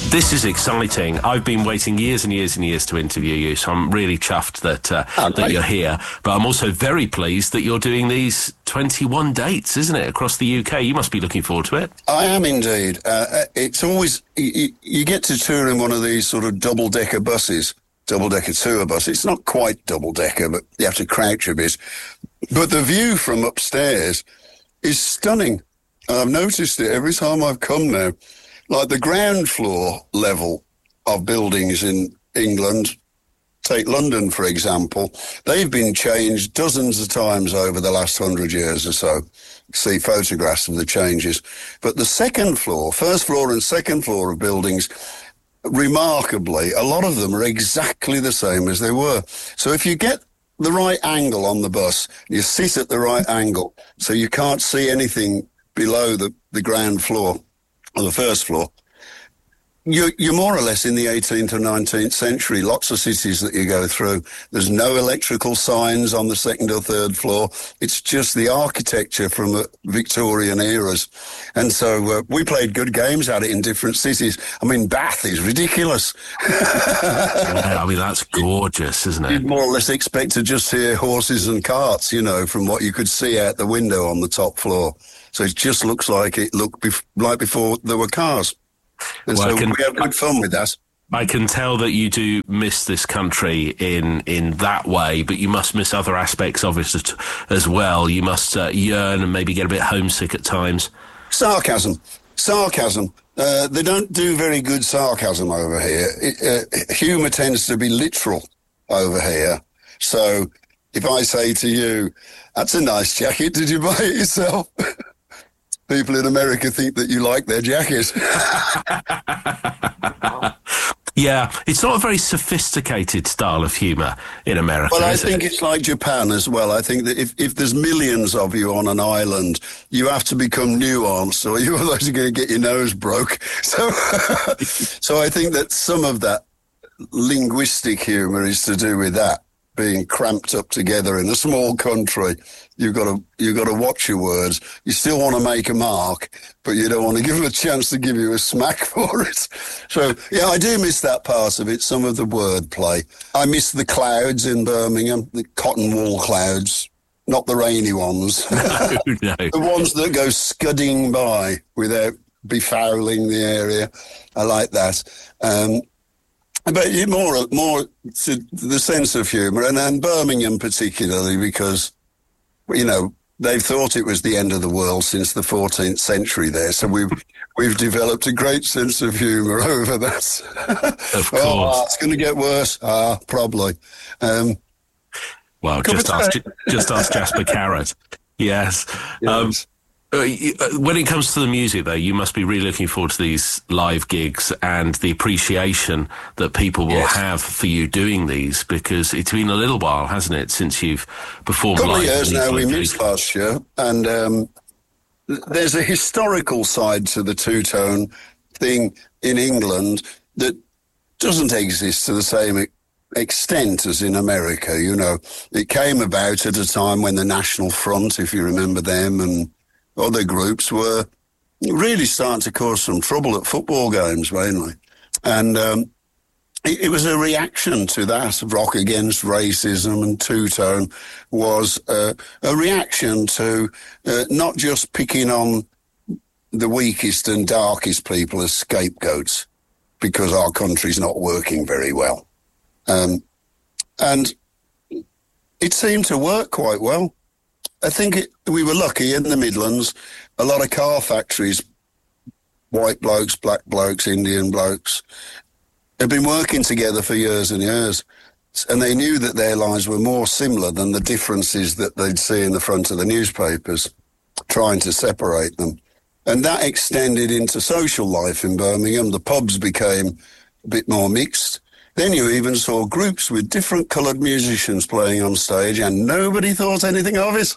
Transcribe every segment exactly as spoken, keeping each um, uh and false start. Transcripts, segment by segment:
This is exciting. I've been waiting years and years and years to interview you, so I'm really chuffed that uh, oh, that you're here. But I'm also very pleased that you're doing these twenty-one dates, isn't it, across the U K? You must be looking forward to it. I am indeed. Uh, it's always, you, you get to tour in one of these sort of double-decker buses, double-decker tour bus. It's not quite double-decker, but you have to crouch a bit. But the view from upstairs is stunning. I've noticed it every time I've come now. Like the ground floor level of buildings in England, take London, for example, they've been changed dozens of times over the last hundred years or so. See photographs of the changes. But the second floor, first floor and second floor of buildings, remarkably, a lot of them are exactly the same as they were. So if you get the right angle on the bus, you sit at the right angle, so you can't see anything below the, the ground floor, or the first floor, you're, you're more or less in the eighteenth or nineteenth century. Lots of cities that you go through, there's no electrical signs on the second or third floor. It's just the architecture from the Victorian eras. And so uh, we played good games at it in different cities. I mean, Bath is ridiculous. Yeah, I mean, that's gorgeous, isn't it? You'd more or less expect to just hear horses and carts, you know, from what you could see out the window on the top floor. So it just looks like it looked bef- like before there were cars. And well, so can, we have good fun with that. I can tell that you do miss this country in in that way, but you must miss other aspects of it as, as well. You must uh, yearn and maybe get a bit homesick at times. Sarcasm. Sarcasm. Uh, they don't do very good sarcasm over here. It, uh, humour tends to be literal over here. So if I say to you, that's a nice jacket, did you buy it yourself? People in America think that you like their jacket. Yeah, it's not a very sophisticated style of humour in America, Well, I is think it? it's like Japan as well. I think that if, if there's millions of you on an island, you have to become nuanced, or you otherwise are going to get your nose broke. So, so I think that some of that linguistic humour is to do with that. Being cramped up together in a small country, you've got to you've got to watch your words. You still want to make a mark, but you don't want to give them a chance to give you a smack for it. So yeah, I do miss that part of it. Some of the wordplay. I miss the clouds in Birmingham, the cotton wool clouds, not the rainy ones. No, no. The ones that go scudding by without befouling the area. I like that. Um, But more, more to the sense of humour, and, and Birmingham particularly, because, you know, they've thought it was the end of the world since the fourteenth century there. So we've we've developed a great sense of humour over that. Of course. Oh, it's going to get worse. Ah, probably. Um, well, just ask, just ask Jasper Carrott. Yes. yes. Um, Uh, when it comes to the music, though, you must be really looking forward to these live gigs and the appreciation that people will yes. have for you doing these, because it's been a little while, hasn't it, since you've performed live? A couple of years now. We missed last year, and um, there's a historical side to the two-tone thing in England that doesn't exist to the same extent as in America. You know, it came about at a time when the National Front, if you remember them, and other groups were really starting to cause some trouble at football games, mainly. And um, it, it was a reaction to that. Rock Against Racism and two-tone was uh, a reaction to uh, not just picking on the weakest and darkest people as scapegoats because our country's not working very well. Um, and it seemed to work quite well. I think it, we were lucky in the Midlands. A lot of car factories, white blokes, black blokes, Indian blokes, have been working together for years and years. And they knew that their lives were more similar than the differences that they'd see in the front of the newspapers, trying to separate them. And that extended into social life in Birmingham. The pubs became a bit more mixed. Then you even saw groups with different coloured musicians playing on stage, and nobody thought anything of it.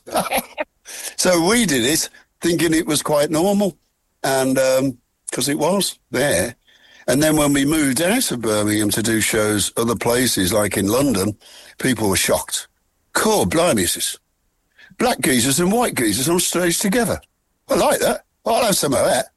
So we did it, thinking it was quite normal, and because um, it was there. And then when we moved out of Birmingham to do shows other places, like in London, people were shocked. Cool, blimey, this black geezers and white geezers on stage together. I like that. I'll have some of that.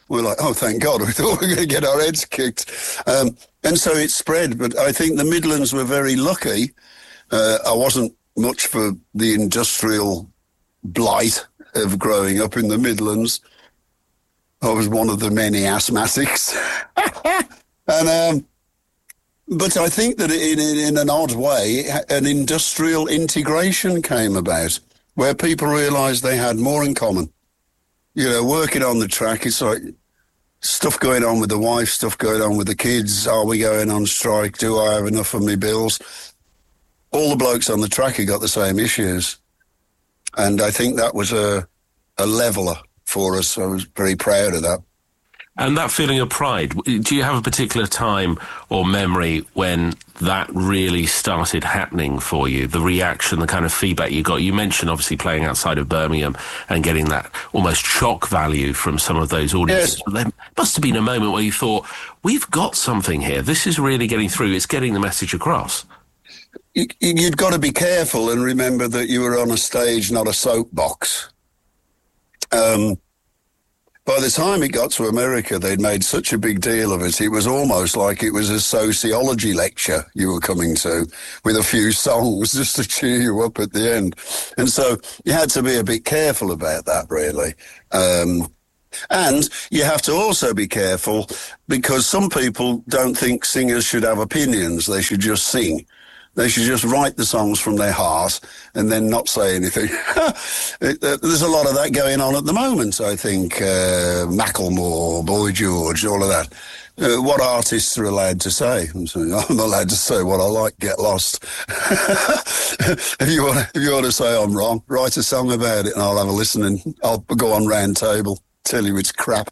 We're like, oh, thank God, we thought we were going to get our heads kicked. Um, and so it spread, but I think the Midlands were very lucky. Uh, I wasn't much for the industrial blight of growing up in the Midlands. I was one of the many asthmatics. and um, But I think that in, in, in an odd way, an industrial integration came about where people realised they had more in common. You know, working on the track, it's like stuff going on with the wife, stuff going on with the kids. Are we going on strike? Do I have enough of my bills? All the blokes on the track have got the same issues. And I think that was a, a leveller for us. I was very proud of that. And that feeling of pride, do you have a particular time or memory when that really started happening for you? The reaction, the kind of feedback you got? You mentioned obviously playing outside of Birmingham and getting that almost shock value from some of those audiences. Yes. But there must have been a moment where you thought, we've got something here. This is really getting through. It's getting the message across. You, you'd got to be careful and remember that you were on a stage, not a soapbox. Um... By the time it got to America, they'd made such a big deal of it. It was almost like it was a sociology lecture you were coming to with a few songs just to cheer you up at the end. And so you had to be a bit careful about that, really. Um, and you have to also be careful because some people don't think singers should have opinions. They should just sing. They should just write the songs from their heart and then not say anything. There's a lot of that going on at the moment, I think. Uh, Macklemore, Boy George, all of that. Uh, what artists are allowed to say? I'm, saying, I'm allowed to say what I like, get lost. if, you want to, if you want to say I'm wrong, write a song about it and I'll have a listen and I'll go on round table, tell you it's crap.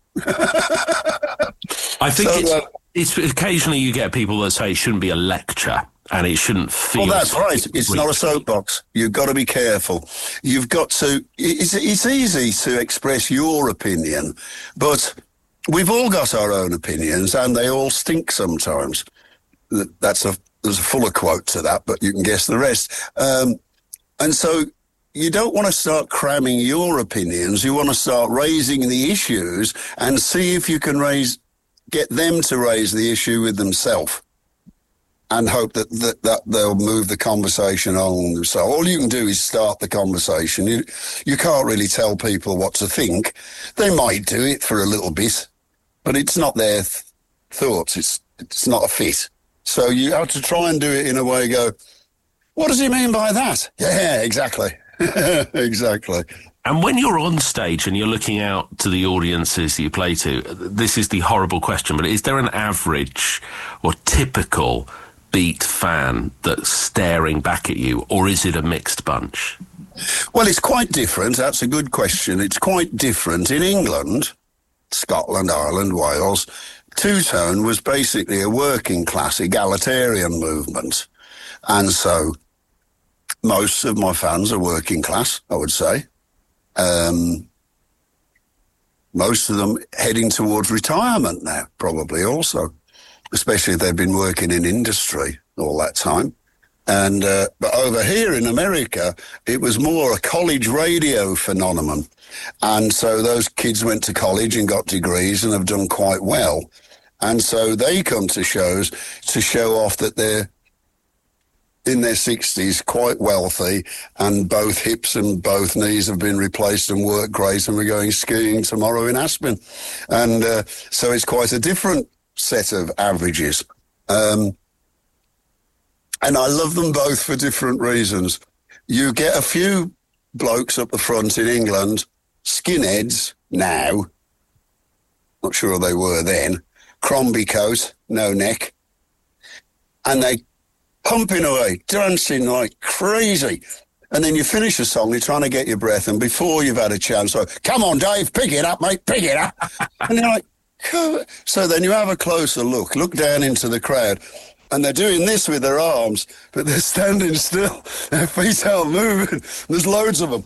I think so, it's, uh, it's occasionally you get people that say it shouldn't be a lecture. And it shouldn't feel... Well, that's right. It's not a soapbox. You've got to be careful. You've got to... It's, it's easy to express your opinion, but we've all got our own opinions, and they all stink sometimes. That's a... There's a fuller quote to that, but you can guess the rest. Um, and so you don't want to start cramming your opinions. You want to start raising the issues and see if you can raise... get them to raise the issue with themselves. And hope that, that that they'll move the conversation on. So all you can do is start the conversation. You you can't really tell people what to think. They might do it for a little bit, but it's not their th- thoughts. It's it's not a fit. So you have to try and do it in a way. Go, what does he mean by that? Yeah, exactly, exactly. And when you're on stage and you're looking out to the audiences that you play to, this is the horrible question, but is there an average or typical Beat fan that's staring back at you, or is it a mixed bunch? Well, it's quite different. That's a good question. It's quite different. In England, Scotland, Ireland, Wales, two-tone was basically a working class egalitarian movement. And so most of my fans are working class, I would say. Um, most of them heading towards retirement now, probably also. Especially if they've been working in industry all that time. And uh, but over here in America, it was more a college radio phenomenon. And so those kids went to college and got degrees and have done quite well. And so they come to shows to show off that they're in their sixties, quite wealthy, and both hips and both knees have been replaced and work great, and we're going skiing tomorrow in Aspen. And uh, so it's quite a different set of averages. Um, and I love them both for different reasons. You get a few blokes up the front in England, skinheads now, not sure they were then, Crombie coat, no neck, and they pumping away, dancing like crazy. And then you finish a song, you're trying to get your breath, and before you've had a chance, so, come on, Dave, pick it up, mate, pick it up. And you're like, so then you have a closer look, look down into the crowd, and they're doing this with their arms, but they're standing still. Their feet aren't moving. There's loads of them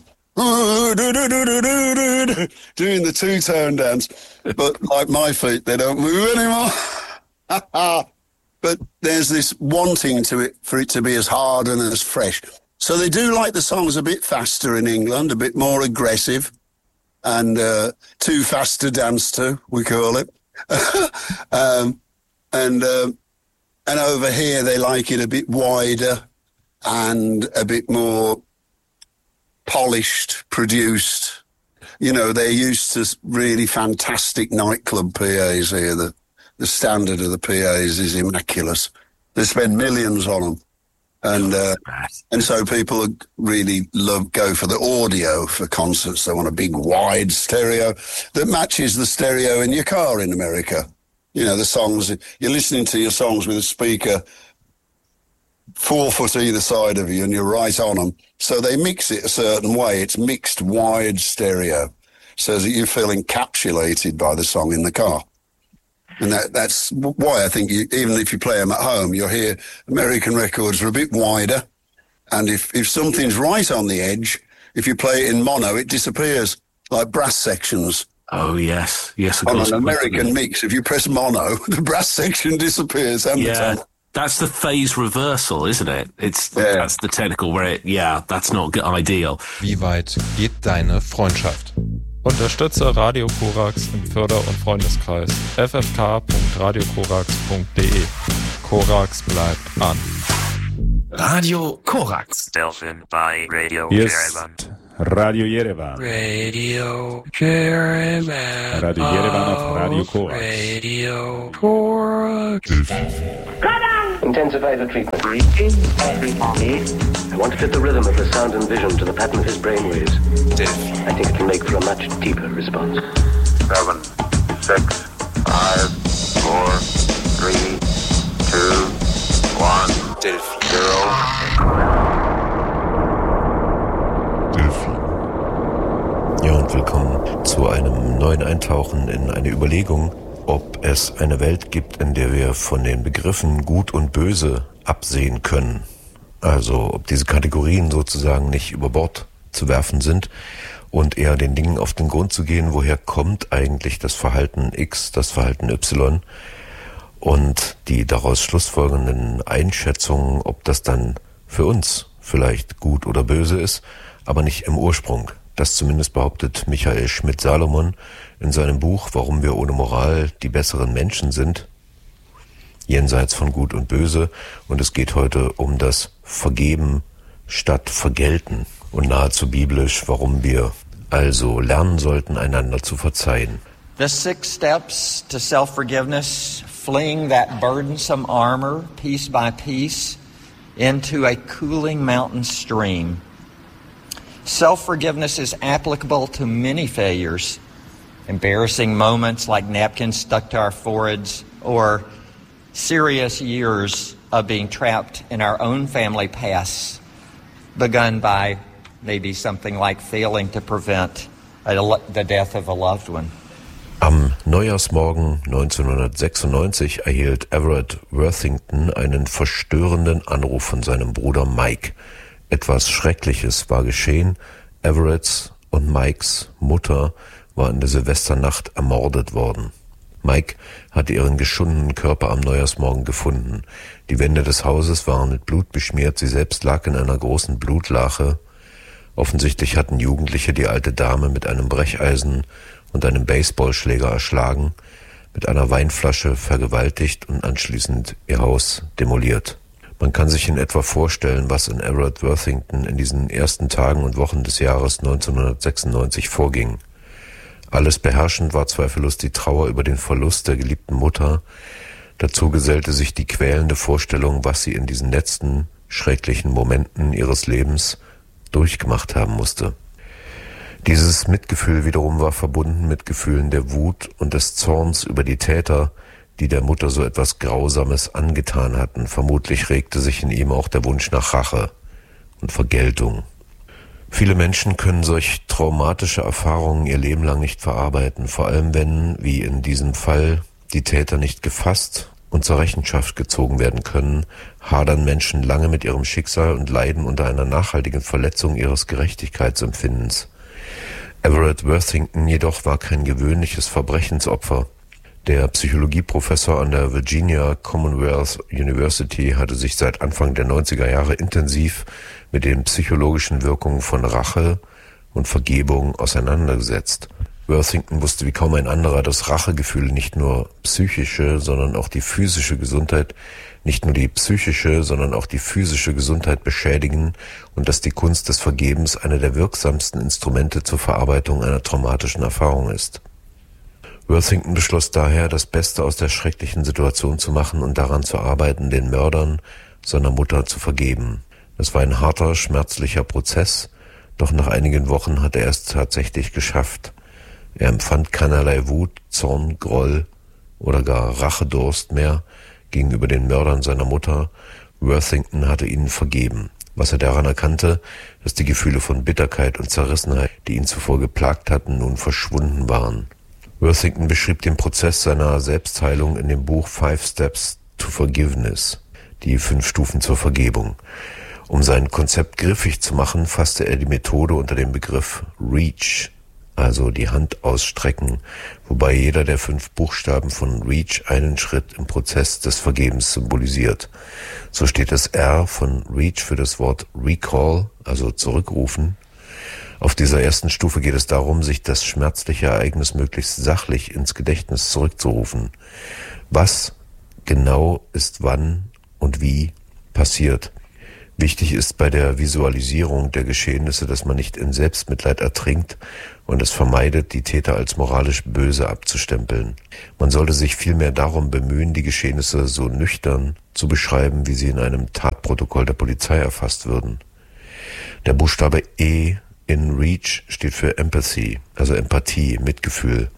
doing the two-tone dance. But like my feet, they don't move anymore. But there's this wanting to it for it to be as hard and as fresh. So they do like the songs a bit faster in England, a bit more aggressive. and uh, too fast to dance to, we call it. um, and um, and over here they like it a bit wider and a bit more polished, produced. You know, they're used to really fantastic nightclub P As here. The, the standard of the P As is immaculate. They spend millions on them. And uh, and so people really love go for the audio for concerts. They want a big wide stereo that matches the stereo in your car in America. You know, the songs, you're listening to your songs with a speaker four foot either side of you and you're right on them. So they mix it a certain way. It's mixed wide stereo so that you feel encapsulated by the song in the car. And that, that's why I think you, even if you play them at home, you'll hear American records are a bit wider. And if, if something's right on the edge, if you play it in mono, it disappears, like brass sections. Oh, yes. Yes, of on course. On an American mix, if you press mono, the brass section disappears. Yeah, that's the phase reversal, isn't it? It's yeah. That's the technical where it, yeah, that's not ideal. Wie weit geht deine Freundschaft? Unterstütze Radio Korax im Förder- und Freundeskreis f f k punkt radio korax punkt d e. Korax bleibt an. Radio Korax. Delphin by Radio Hier Yerevan. ist Radio Yerevan. Radio Yerevan. Radio Yerevan auf Radio Korax. Radio Korax. Intensify the treatment. I want to fit the rhythm of the sound and vision to the pattern of his brainwaves. I think it can make for a much deeper response. Seven, six, five, four, three, two, one, zero. Ja, und willkommen zu einem neuen Eintauchen in eine Überlegung, ob es eine Welt gibt, in der wir von den Begriffen Gut und Böse absehen können. Also ob diese Kategorien sozusagen nicht über Bord zu werfen sind und eher den Dingen auf den Grund zu gehen, woher kommt eigentlich das Verhalten X, das Verhalten Y und die daraus schlussfolgenden Einschätzungen, ob das dann für uns vielleicht gut oder böse ist, aber nicht im Ursprung. Das zumindest behauptet Michael Schmidt-Salomon in seinem Buch Warum wir ohne Moral die besseren Menschen sind, jenseits von Gut und Böse. Und es geht heute um das Vergeben statt Vergelten und nahezu biblisch, warum wir also lernen sollten, einander zu verzeihen. The six steps to self-forgiveness, fleeing that burdensome armor piece by piece into a cooling mountain stream. Self-forgiveness is applicable to many failures, embarrassing moments like napkins stuck to our foreheads, or serious years of being trapped in our own family pasts, begun by maybe something like failing to prevent a, the death of a loved one. Am Neujahrsmorgen neunzehnhundertsechsundneunzig erhielt Everett Worthington einen verstörenden Anruf von seinem Bruder Mike. Etwas Schreckliches war geschehen. Everetts und Mikes Mutter war in der Silvesternacht ermordet worden. Mike hatte ihren geschundenen Körper am Neujahrsmorgen gefunden. Die Wände des Hauses waren mit Blut beschmiert, sie selbst lag in einer großen Blutlache. Offensichtlich hatten Jugendliche die alte Dame mit einem Brecheisen und einem Baseballschläger erschlagen, mit einer Weinflasche vergewaltigt und anschließend ihr Haus demoliert. Man kann sich in etwa vorstellen, was in Everett Worthington in diesen ersten Tagen und Wochen des Jahres neunzehnhundertsechsundneunzig vorging. Alles beherrschend war zweifellos die Trauer über den Verlust der geliebten Mutter. Dazu gesellte sich die quälende Vorstellung, was sie in diesen letzten, schrecklichen Momenten ihres Lebens durchgemacht haben musste. Dieses Mitgefühl wiederum war verbunden mit Gefühlen der Wut und des Zorns über die Täter, die der Mutter so etwas Grausames angetan hatten. Vermutlich regte sich in ihm auch der Wunsch nach Rache und Vergeltung. Viele Menschen können solch traumatische Erfahrungen ihr Leben lang nicht verarbeiten, vor allem wenn, wie in diesem Fall, die Täter nicht gefasst und zur Rechenschaft gezogen werden können, hadern Menschen lange mit ihrem Schicksal und leiden unter einer nachhaltigen Verletzung ihres Gerechtigkeitsempfindens. Everett Worthington jedoch war kein gewöhnliches Verbrechensopfer. Der Psychologieprofessor an der Virginia Commonwealth University hatte sich seit Anfang der neunziger Jahre intensiv mit den psychologischen Wirkungen von Rache und Vergebung auseinandergesetzt. Worthington wusste wie kaum ein anderer, dass Rachegefühle nicht nur psychische, sondern auch die physische Gesundheit, nicht nur die psychische, sondern auch die physische Gesundheit beschädigen und dass die Kunst des Vergebens eine der wirksamsten Instrumente zur Verarbeitung einer traumatischen Erfahrung ist. Worthington beschloss daher, das Beste aus der schrecklichen Situation zu machen und daran zu arbeiten, den Mördern seiner Mutter zu vergeben. Das war ein harter, schmerzlicher Prozess, doch nach einigen Wochen hat er es tatsächlich geschafft. Er empfand keinerlei Wut, Zorn, Groll oder gar Rachedurst mehr gegenüber den Mördern seiner Mutter. Worthington hatte ihnen vergeben, was er daran erkannte, dass die Gefühle von Bitterkeit und Zerrissenheit, die ihn zuvor geplagt hatten, nun verschwunden waren. Worthington beschrieb den Prozess seiner Selbstheilung in dem Buch Five Steps to Forgiveness, die fünf Stufen zur Vergebung. Um sein Konzept griffig zu machen, fasste er die Methode unter dem Begriff REACH, also die Hand ausstrecken, wobei jeder der fünf Buchstaben von REACH einen Schritt im Prozess des Vergebens symbolisiert. So steht das R von REACH für das Wort Recall, also zurückrufen. Auf dieser ersten Stufe geht es darum, sich das schmerzliche Ereignis möglichst sachlich ins Gedächtnis zurückzurufen. Was genau ist wann und wie passiert? Wichtig ist bei der Visualisierung der Geschehnisse, dass man nicht in Selbstmitleid ertrinkt und es vermeidet, die Täter als moralisch böse abzustempeln. Man sollte sich vielmehr darum bemühen, die Geschehnisse so nüchtern zu beschreiben, wie sie in einem Tatprotokoll der Polizei erfasst würden. Der Buchstabe E in REACH steht für Empathy, also Empathie, Mitgefühl.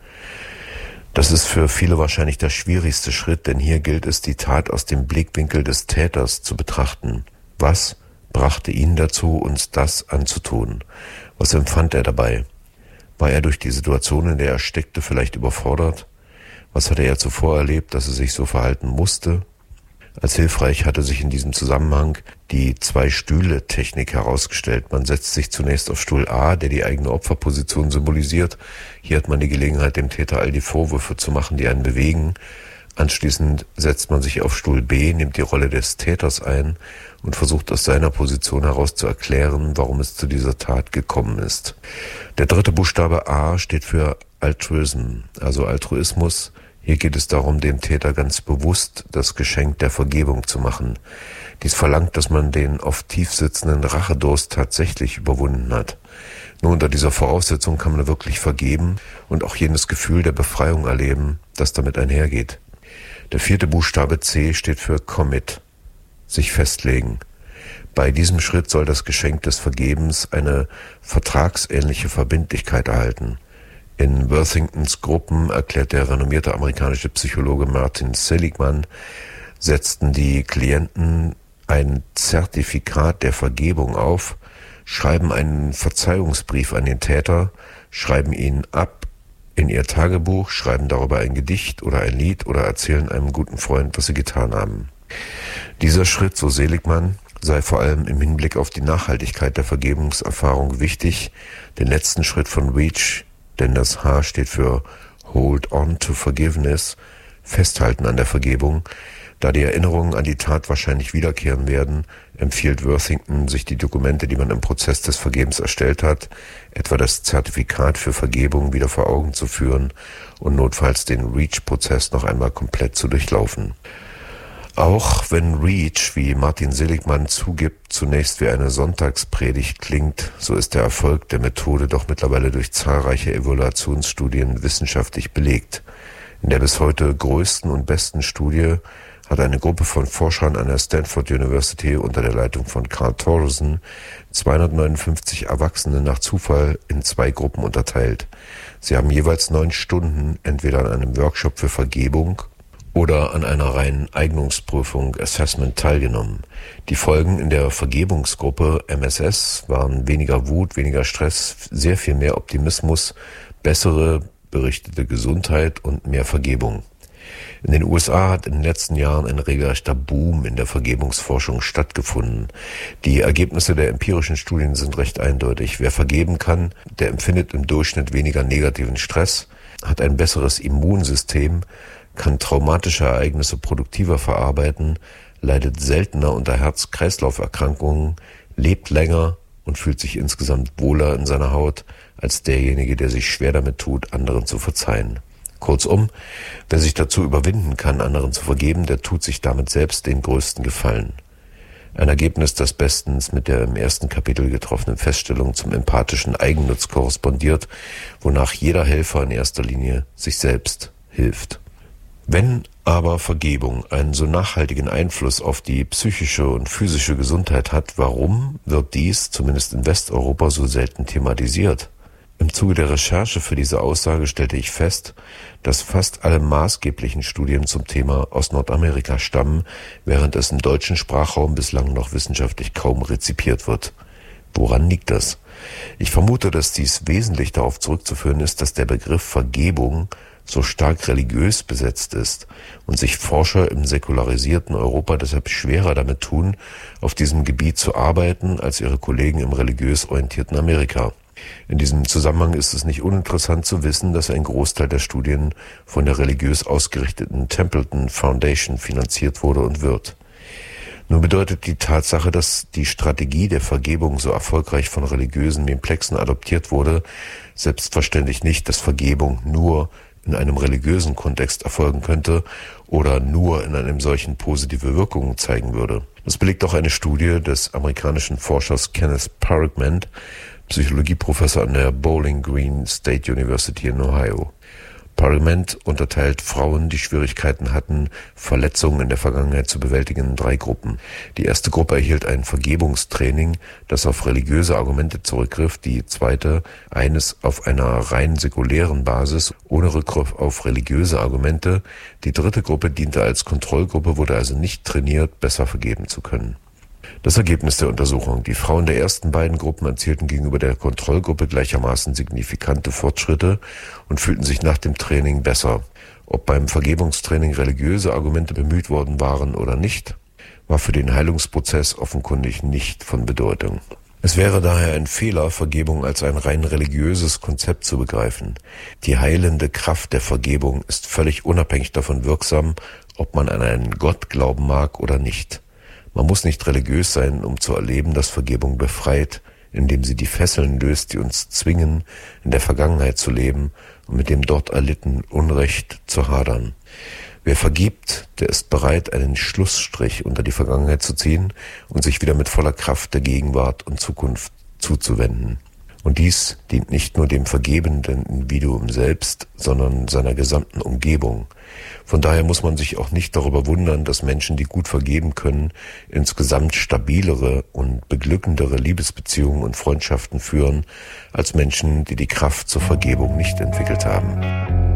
Das ist für viele wahrscheinlich der schwierigste Schritt, denn hier gilt es, die Tat aus dem Blickwinkel des Täters zu betrachten. Was brachte ihn dazu, uns das anzutun? Was empfand er dabei? War er durch die Situation, in der er steckte, vielleicht überfordert? Was hatte er zuvor erlebt, dass er sich so verhalten musste? Als hilfreich hatte sich in diesem Zusammenhang die Zwei-Stühle-Technik herausgestellt. Man setzt sich zunächst auf Stuhl A, der die eigene Opferposition symbolisiert. Hier hat man die Gelegenheit, dem Täter all die Vorwürfe zu machen, die einen bewegen. Anschließend setzt man sich auf Stuhl B, nimmt die Rolle des Täters ein und versucht aus seiner Position heraus zu erklären, warum es zu dieser Tat gekommen ist. Der dritte Buchstabe A steht für Altruism, also Altruismus. Hier geht es darum, dem Täter ganz bewusst das Geschenk der Vergebung zu machen. Dies verlangt, dass man den oft tief sitzenden Rachedurst tatsächlich überwunden hat. Nur unter dieser Voraussetzung kann man wirklich vergeben und auch jenes Gefühl der Befreiung erleben, das damit einhergeht. Der vierte Buchstabe C steht für Commit, sich festlegen. Bei diesem Schritt soll das Geschenk des Vergebens eine vertragsähnliche Verbindlichkeit erhalten. In Worthingtons Gruppen, erklärt der renommierte amerikanische Psychologe Martin Seligman, setzten die Klienten ein Zertifikat der Vergebung auf, schreiben einen Verzeihungsbrief an den Täter, schreiben ihn ab in ihr Tagebuch, schreiben darüber ein Gedicht oder ein Lied oder erzählen einem guten Freund, was sie getan haben. Dieser Schritt, so Seligman, sei vor allem im Hinblick auf die Nachhaltigkeit der Vergebungserfahrung wichtig. Den letzten Schritt von REACH, denn das H steht für Hold on to Forgiveness, festhalten an der Vergebung. Da die Erinnerungen an die Tat wahrscheinlich wiederkehren werden, empfiehlt Worthington, sich die Dokumente, die man im Prozess des Vergebens erstellt hat, etwa das Zertifikat für Vergebung, wieder vor Augen zu führen und notfalls den REACH-Prozess noch einmal komplett zu durchlaufen. Auch wenn REACH, wie Martin Seligman zugibt, zunächst wie eine Sonntagspredigt klingt, so ist der Erfolg der Methode doch mittlerweile durch zahlreiche Evaluationsstudien wissenschaftlich belegt. In der bis heute größten und besten Studie hat eine Gruppe von Forschern an der Stanford University unter der Leitung von Carl Thoresen zweihundertneunundfünfzig Erwachsene nach Zufall in zwei Gruppen unterteilt. Sie haben jeweils neun Stunden entweder an einem Workshop für Vergebung oder an einer reinen Eignungsprüfung Assessment teilgenommen. Die Folgen in der Vergebungsgruppe M S S waren weniger Wut, weniger Stress, sehr viel mehr Optimismus, bessere berichtete Gesundheit und mehr Vergebung. In den U S A hat in den letzten Jahren ein regelrechter Boom in der Vergebungsforschung stattgefunden. Die Ergebnisse der empirischen Studien sind recht eindeutig. Wer vergeben kann, der empfindet im Durchschnitt weniger negativen Stress, hat ein besseres Immunsystem, kann traumatische Ereignisse produktiver verarbeiten, leidet seltener unter Herz-Kreislauf-Erkrankungen, lebt länger und fühlt sich insgesamt wohler in seiner Haut als derjenige, der sich schwer damit tut, anderen zu verzeihen. Kurzum, wer sich dazu überwinden kann, anderen zu vergeben, der tut sich damit selbst den größten Gefallen. Ein Ergebnis, das bestens mit der im ersten Kapitel getroffenen Feststellung zum empathischen Eigennutz korrespondiert, wonach jeder Helfer in erster Linie sich selbst hilft. Wenn aber Vergebung einen so nachhaltigen Einfluss auf die psychische und physische Gesundheit hat, warum wird dies, zumindest in Westeuropa, so selten thematisiert? Im Zuge der Recherche für diese Aussage stellte ich fest, dass fast alle maßgeblichen Studien zum Thema aus Nordamerika stammen, während es im deutschen Sprachraum bislang noch wissenschaftlich kaum rezipiert wird. Woran liegt das? Ich vermute, dass dies wesentlich darauf zurückzuführen ist, dass der Begriff Vergebung so stark religiös besetzt ist und sich Forscher im säkularisierten Europa deshalb schwerer damit tun, auf diesem Gebiet zu arbeiten, als ihre Kollegen im religiös orientierten Amerika. In diesem Zusammenhang ist es nicht uninteressant zu wissen, dass ein Großteil der Studien von der religiös ausgerichteten Templeton Foundation finanziert wurde und wird. Nun bedeutet die Tatsache, dass die Strategie der Vergebung so erfolgreich von religiösen Memplexen adoptiert wurde, selbstverständlich nicht, dass Vergebung nur in einem religiösen Kontext erfolgen könnte oder nur in einem solchen positive Wirkungen zeigen würde. Das belegt auch eine Studie des amerikanischen Forschers Kenneth Parkman, Psychologieprofessor an der Bowling Green State University in Ohio. Parkman unterteilt Frauen, die Schwierigkeiten hatten, Verletzungen in der Vergangenheit zu bewältigen, in drei Gruppen. Die erste Gruppe erhielt ein Vergebungstraining, das auf religiöse Argumente zurückgriff. Die zweite eines auf einer rein säkulären Basis, ohne Rückgriff auf religiöse Argumente. Die dritte Gruppe diente als Kontrollgruppe, wurde also nicht trainiert, besser vergeben zu können. Das Ergebnis der Untersuchung. Die Frauen der ersten beiden Gruppen erzielten gegenüber der Kontrollgruppe gleichermaßen signifikante Fortschritte und fühlten sich nach dem Training besser. Ob beim Vergebungstraining religiöse Argumente bemüht worden waren oder nicht, war für den Heilungsprozess offenkundig nicht von Bedeutung. Es wäre daher ein Fehler, Vergebung als ein rein religiöses Konzept zu begreifen. Die heilende Kraft der Vergebung ist völlig unabhängig davon wirksam, ob man an einen Gott glauben mag oder nicht. Man muss nicht religiös sein, um zu erleben, dass Vergebung befreit, indem sie die Fesseln löst, die uns zwingen, in der Vergangenheit zu leben und mit dem dort erlittenen Unrecht zu hadern. Wer vergibt, der ist bereit, einen Schlussstrich unter die Vergangenheit zu ziehen und sich wieder mit voller Kraft der Gegenwart und Zukunft zuzuwenden. Und dies dient nicht nur dem vergebenden Individuum selbst, sondern seiner gesamten Umgebung. Von daher muss man sich auch nicht darüber wundern, dass Menschen, die gut vergeben können, insgesamt stabilere und beglückendere Liebesbeziehungen und Freundschaften führen, als Menschen, die die Kraft zur Vergebung nicht entwickelt haben.